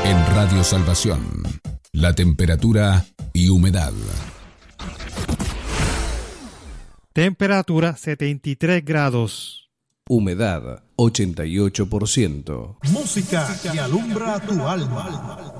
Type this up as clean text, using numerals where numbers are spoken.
En Radio Salvación, la temperatura y humedad. Temperatura 73 grados. Humedad 88%. Música que alumbra tu alma.